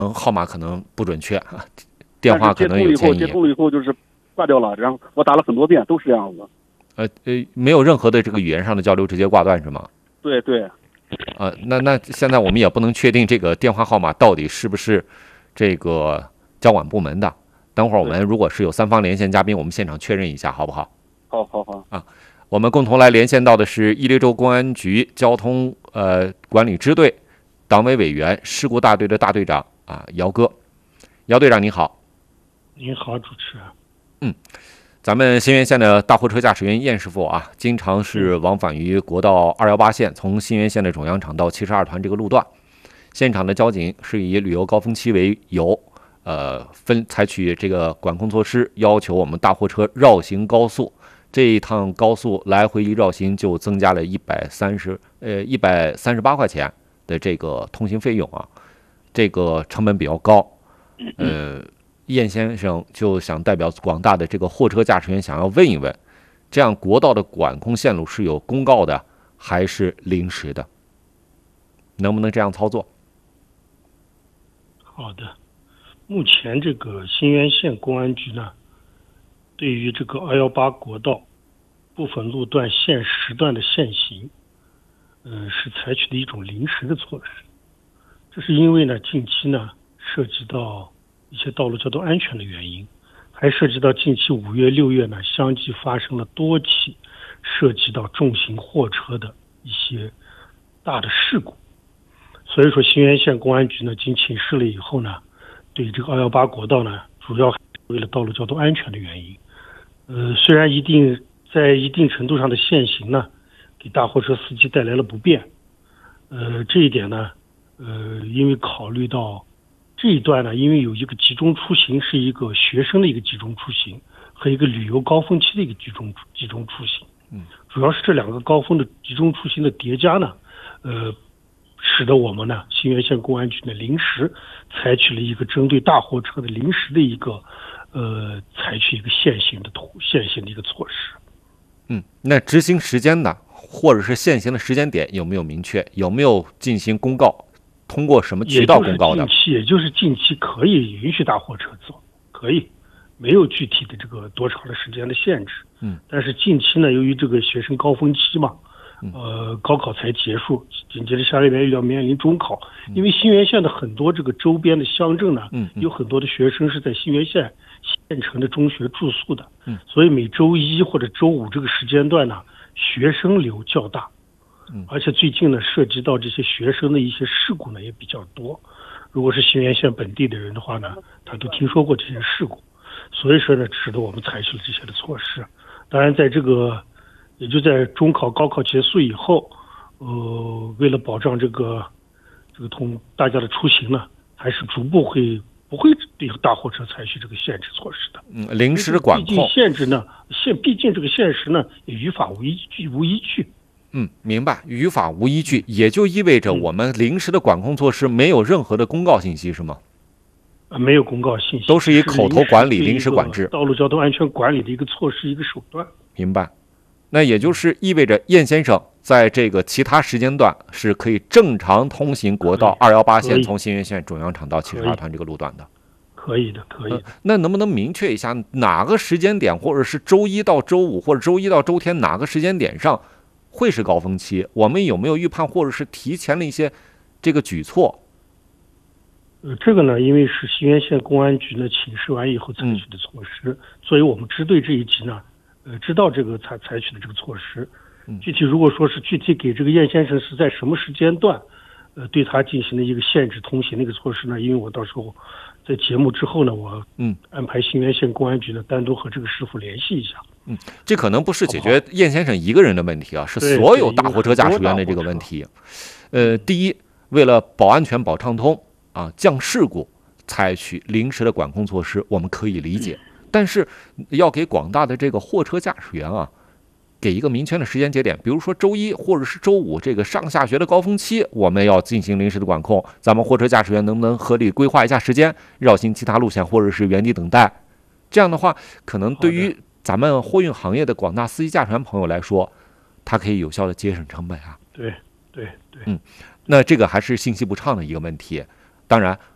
号码可能不准确啊，电话可能有迁移。 接通了以后就是挂掉了，然后我打了很多遍都是这样子。 没有任何的这个语言上的交流，直接挂断是吗？ 对。 那现在我们也不能确定这个电话号码到底是不是这个交管部门的。等会儿我们如果是有3方连线嘉宾，我们现场确认一下，好不好？ 好啊，我们共同来连线到的是伊犁州公安局交通管理支队党委委员、事故大队的大队长姚哥。姚队长您好。 您好，主持人。 咱们新源县的大货车驾驶员燕师傅经常是往返于国道218线，从新源县的种养场到72团这个路段。现场的交警是以旅游高峰期为由，采取这个管控措施，要求我们大货车绕行高速。这一趟高速来回一绕行就增加了138块钱的这个通行费用这个成本比较高。燕先生就想代表广大的这个货车驾驶员想要问一问，这样国道的管控线路是有公告的还是临时的？能不能这样操作？ 好的，目前这个新源县公安局呢，对于这个218国道部分路段限时段的限行，是采取的一种临时的措施。这是因为呢，近期呢涉及到一些道路交通安全的原因，还涉及到近期5月、6月呢，相继发生了多起涉及到重型货车的一些大的事故。所以说，新源县公安局呢，经请示了以后呢，对这个218国道呢，主要为了道路交通安全的原因，虽然在一定程度上的限行呢，给大货车司机带来了不便，这一点呢，因为考虑到这一段呢，因为有一个集中出行，是一个学生的一个集中出行和一个旅游高峰期的一个集中出行，主要是这2个高峰的集中出行的叠加呢，使得我们呢新源县公安局呢临时采取了一个针对大货车的临时的一个采取一个限行的一个措施。 那执行时间呢，或者是限行的时间点有没有明确？有没有进行公告？通过什么渠道公告的？ 也就是近期可以允许大货车走，可以，没有具体的这个多长的时间的限制。但是近期呢，由于这个学生高峰期嘛，高考才结束，紧接着下面要面临中考，因为新源县的很多这个周边的乡镇呢，有很多的学生是在新源县县城的中学住宿的，所以每周1或者周5这个时间段呢，学生流较大。而且最近呢，涉及到这些学生的一些事故呢也比较多。如果是新源县本地的人的话呢，他都听说过这些事故，所以说呢，使得我们采取了这些的措施。当然，在这个也就在中考、高考结束以后，为了保障这个同大家的出行呢，还是逐步不会对大货车采取这个限制措施的。 临时管控。 毕竟限制呢，毕竟这个限时呢也于法无依据。 明白，于法无依据，也就意味着我们临时的管控措施没有任何的公告信息，是吗？ 没有公告信息， 都是以口头管理、临时管制、 道路交通安全管理的一个措施、一个手段。 明白。那也就是意味着燕先生在这个其他时间段是可以正常通行国道218线，从新源县种养场到72团这个路段的。 可以的。 那能不能明确一下哪个时间点，或者是周1到周5，或者周1到周天哪个时间点上会是高峰期？我们有没有预判，或者是提前了一些这个举措？ 这个呢，因为是新源县公安局呢请示完以后采取的措施，所以我们支队这一级呢，知道这个采取的这个措施。具体如果说是具体给这个燕先生是在什么时间段，对他进行的一个限制通行的一个措施呢？因为我到时候在节目之后呢，我安排新源县公安局呢单独和这个师傅联系一下。 这可能不是解决燕先生一个人的问题是所有大货车驾驶员的这个问题。第一，为了保安全、保畅通降事故，采取临时的管控措施，我们可以理解。但是要给广大的这个货车驾驶员给一个明确的时间节点，比如说周1或者是周5这个上下学的高峰期，我们要进行临时的管控。咱们货车驾驶员能不能合理规划一下时间，绕行其他路线，或者是原地等待？这样的话，可能对于咱们货运行业的广大司机驾驶员朋友来说，它可以有效的节省成本对。 那这个还是信息不畅的一个问题。当然，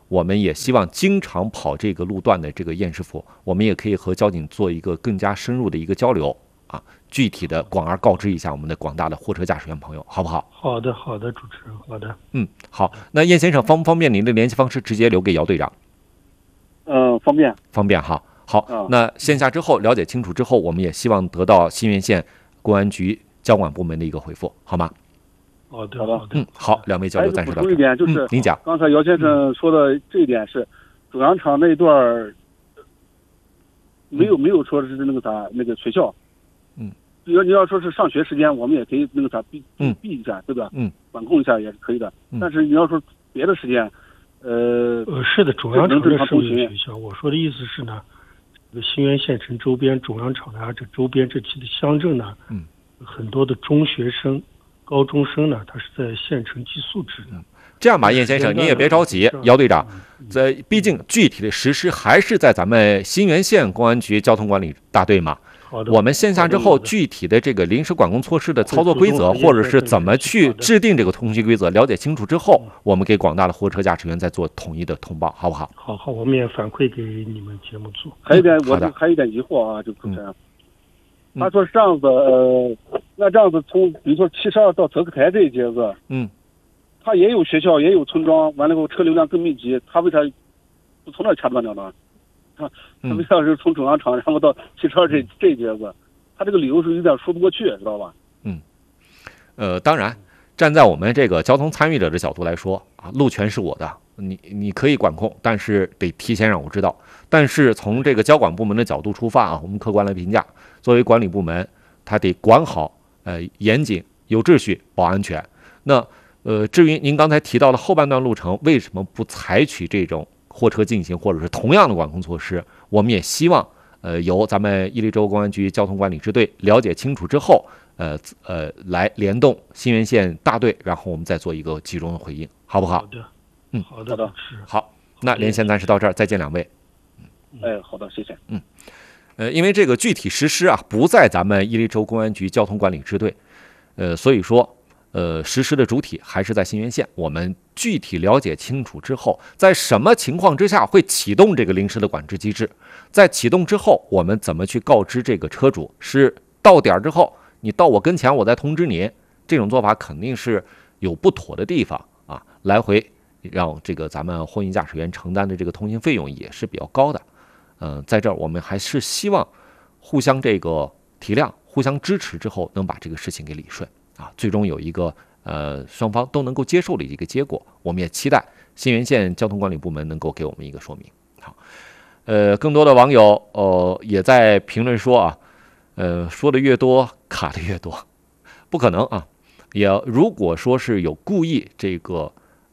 我们也希望经常跑这个路段的这个燕师傅，我们也可以和交警做一个更加深入的一个交流啊，具体的广而告知一下我们的广大的货车驾驶员朋友，好不好？ 好的，好的，主持人，好的。 好，那燕先生方不方便您的联系方式直接留给姚队长？ 方便。 方便哈。好，那线下之后了解清楚之后，我们也希望得到新源县公安局交管部门的一个回复，好吗？ 好的，好的。 好，两位交流暂时到这。 补充一点就是， 您讲。 刚才姚先生说的这一点是，主扬场那一段没有说是那个学校。你要说是上学时间，我们也可以避一下，对吧？管控一下也是可以的。但是你要说别的时间， 是的，中央场是有学校。我说的意思是呢，这个新源县城周边中央场啊，这周边这期的乡镇呢，很多的中学生、高中生呢，他是在县城寄宿制的。 这样吧，燕先生，您也别着急，姚队长，毕竟具体的实施还是在咱们新源县公安局交通管理大队嘛。我们线下之后，具体的这个临时管控措施的操作规则，或者是怎么去制定这个通行规则，了解清楚之后，我们给广大的货车驾驶员再做统一的通报，好不好？ 好，我们也反馈给你们节目组。 还有一点，还有一点疑惑啊，就主持人，他说是这样子，那这样子从比如说72到泽克台这一节子，他也有学校，也有村庄，完了以后车流量更密集，他为啥不从那儿掐断掉呢？他为啥是从中央场然后到72这一节子？他这个理由是有点说不过去，知道吧？ 当然，站在我们这个交通参与者的角度来说啊，路权是我的，你可以管控，但是得提前让我知道。但是从这个交管部门的角度出发啊，我们客观来评价，作为管理部门，他得管好，严谨、有秩序、保安全。那至于您刚才提到的后半段路程，为什么不采取这种货车进行，或者是同样的管控措施？我们也希望，由咱们伊犁州公安局交通管理支队了解清楚之后，来联动新源县大队，然后我们再做一个集中的回应，好不好？ 好的，好的， 好，那连线暂时到这儿，再见两位。 好的，谢谢。 因为这个具体实施啊，不在咱们伊犁州公安局交通管理支队，所以说。实施的主体还是在新源县。我们具体了解清楚之后，在什么情况之下会启动这个临时的管制机制？在启动之后，我们怎么去告知这个车主？是到点之后，你到我跟前，我再通知你。这种做法肯定是有不妥的地方啊，来回让这个咱们货运驾驶员承担的这个通行费用也是比较高的。在这儿我们还是希望互相这个体谅、互相支持之后，能把这个事情给理顺。最终有一个双方都能够接受的一个结果。我们也期待新源县交通管理部门能够给我们一个说明。好，更多的网友也在评论说啊，说的越多卡的越多，不可能啊。也如果说是有故意这个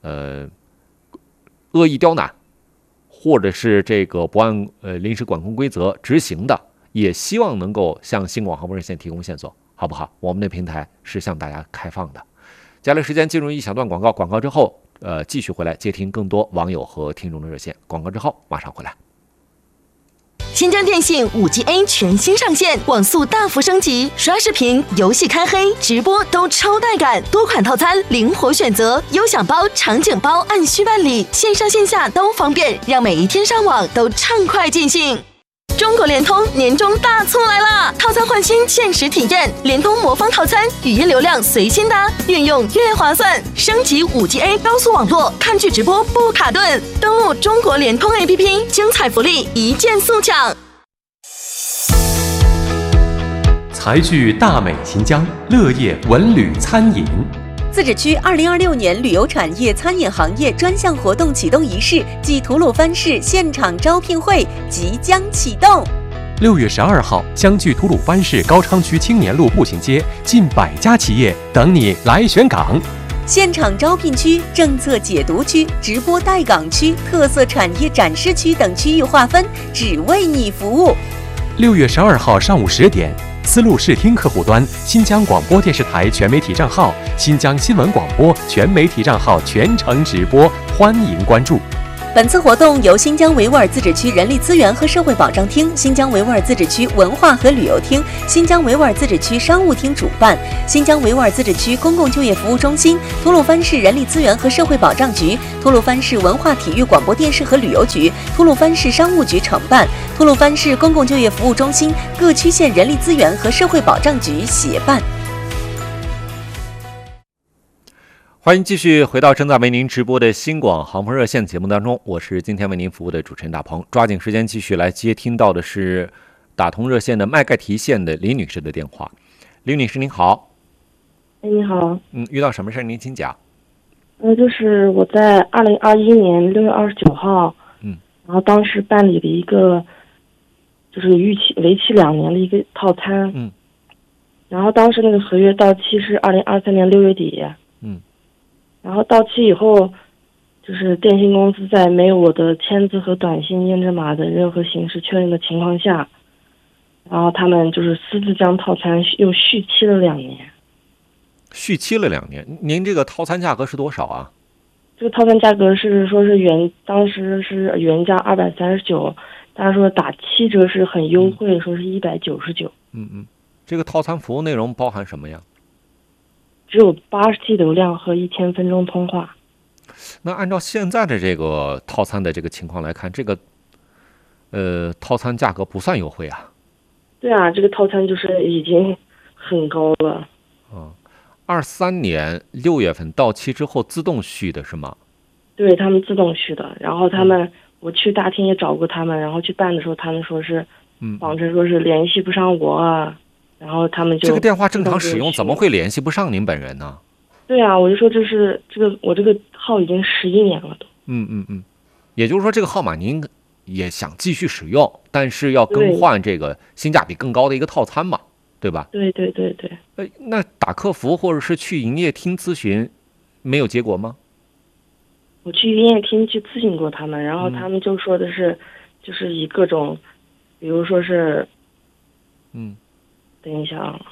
恶意刁难，或者是这个不按临时管控规则执行的，也希望能够向新广航播热线提供线索。好不好？我们的平台是向大家开放的。接下来时间进入一小段广告，广告之后，继续回来接听更多网友和听众的热线。广告之后马上回来。 新疆电信 5G A 全新上线，网速大幅升级，刷视频、游戏开黑、直播都超带感，多款套餐灵活选择，优享包、场景包按需办理，线上线下都方便，让每一天上网都畅快尽兴。中国联通年终大促来啦！套餐换新，限时体验，联通魔方套餐，语音流量随心搭，越用越划算。升级 5G A 高速网络，看剧直播不卡顿。登录中国联通 APP， 精彩福利一键速抢。 财聚大美秦江，乐业文旅餐饮。 自治区2026年旅游产业餐饮行业专项活动启动仪式暨吐鲁番市现场招聘会即将启动。 6月12号，将距吐鲁番市高昌区青年路步行街近100家企业等你来选岗。 现场招聘区、政策解读区、直播带岗区、特色产业展示区等区域划分，只为你服务。 6月12号上午10点。丝路视听客户端新疆广播电视台全媒体账号、新疆新闻广播全媒体账号全程直播，欢迎关注。 本次活动由新疆维吾尔自治区人力资源和社会保障厅、新疆维吾尔自治区文化和旅游厅、新疆维吾尔自治区商务厅主办，新疆维吾尔自治区公共就业服务中心、吐鲁番市人力资源和社会保障局、吐鲁番市文化体育广播电视和旅游局、吐鲁番市商务局承办，吐鲁番市公共就业服务中心、各区县人力资源和社会保障局协办。 欢迎继续回到正在为您直播的新广航空热线节目当中，我是今天为您服务的主持人大鹏。抓紧时间继续来接听到的是打通热线的麦盖提县的李女士的电话。李女士您好。 你好。 遇到什么事儿您请讲。 就是我在2021年6月29号，然后当时办理了一个就是为期2年的一个套餐，然后当时那个合约到期是2023年6月底，然后到期以后，就是电信公司在没有我的签字和短信验证码的任何形式确认的情况下，然后他们就是私自将套餐又续期了2年。 续期了2年，您这个套餐价格是多少啊？ 这个套餐价格是说是当时是原价239，但是说打7折是很优惠，说是199。 这个套餐服务内容包含什么呀？ 只有80G 流量和1000分钟通话。 那按照现在的这个套餐的这个情况来看，这个套餐价格不算优惠啊。 对啊，这个套餐就是已经很高了。 23年6月份到期之后自动续的是吗？ 对，他们自动续的。然后我去大厅也找过他们，然后去办的时候，他们说是谎称说是联系不上我啊。然后他们就这个电话正常使用，怎么会联系不上您本人呢？ 对啊，我就说我这个号已经11年了都。 也就是说这个号码您也想继续使用，但是要更换这个性价比更高的一个套餐嘛，对吧？ 对。 那打客服或者是去营业厅咨询，没有结果吗？ 我去营业厅去咨询过他们，然后他们就说的是，就是以各种，比如说是，等一下啊。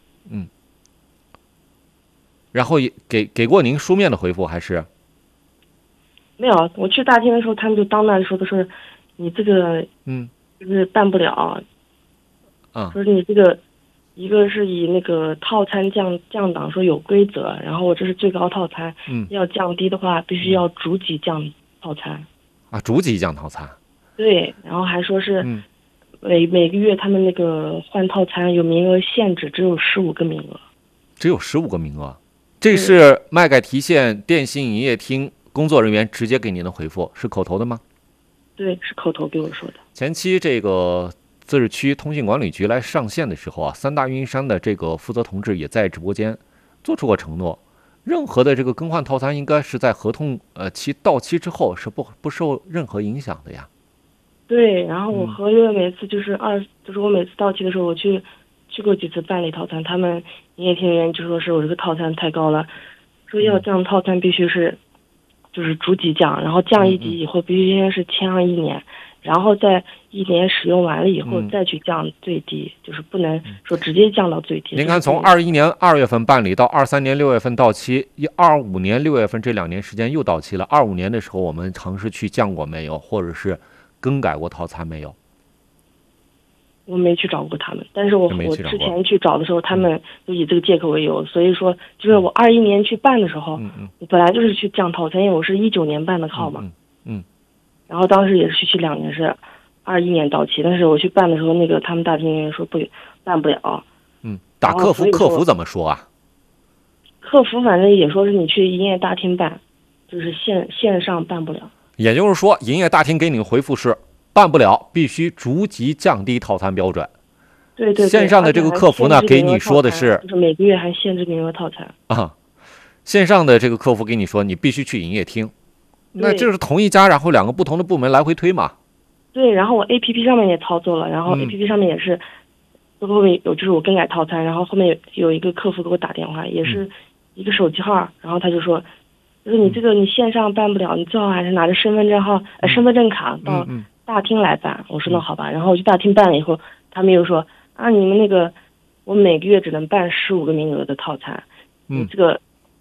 然后也给过您书面的回复还是？ 没有，我去大厅的时候，他们就当面说的是，你这个就是办不了。说你这个一个是以那个套餐降档说有规则，然后我这是最高套餐，要降低的话必须要逐级降套餐。 逐级降套餐。对， 然后还说是。每个月他们那个换套餐有名额限制，只有15个名额。 只有15个名额，这是麦盖提县电信营业厅工作人员直接给您的回复，是口头的吗？ 对，是口头给我说的。 前期这个自治区通信管理局来上线的时候3大运营商的这个负责同志也在直播间做出过承诺，任何的这个更换套餐应该是在合同期到期之后是不受任何影响的呀。 对，然后我合约每次就是我每次到期的时候，我去过几次办理套餐，他们营业厅人员就说是我这个套餐太高了，说要降套餐必须是就是逐级降，然后降1级以后必须先是签上1年，然后在1年使用完了以后再去降最低，就是不能说直接降到最低。 您看，从21年2月份办理到23年6月份到期，25年6月份这2年时间又到期了。25年的时候我们尝试去降过没有，或者是更改过套餐没有？ 我没去找过他们，但是我之前去找的时候，他们就以这个借口为由，所以说就是我21年去办的时候，我本来就是去降套餐，因为我是19年办的号嘛，然后当时也是续期2年，是21年到期，但是我去办的时候，那个他们大厅人员说办不了。 打客服怎么说啊？ 客服反正也说是你去营业大厅办，就是线上办不了。 也就是说，营业大厅给你回复是办不了，必须逐级降低套餐标准。 对。 线上的这个客服呢，给你说的是， 就是每个月还限制名额套餐啊。线上的这个客服给你说，你必须去营业厅。那这是同一家，然后2个不同的部门来回推嘛？ 对，然后我 APP 上面也操作了，然后 APP 上面也是，后面有就是我更改套餐，然后后面有一个客服给我打电话，也是一个手机号，然后他就说你这个你线上办不了，你最好还是拿着身份证卡到大厅来办。我说那好吧，然后我去大厅办了以后，他们又说你们那个我每个月只能办15个名额的套餐，你这个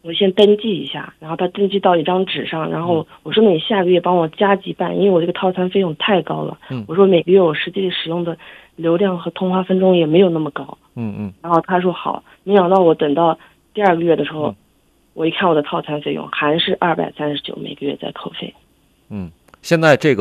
我先登记一下，然后他登记到一张纸上，然后我说你下个月帮我加几半，因为我这个套餐费用太高了。我说每个月我实际使用的流量和通话分钟也没有那么高。然后他说好，没想到我等到第2个月的时候，我一看我的套餐费用还是239每个月在扣费。 现在这个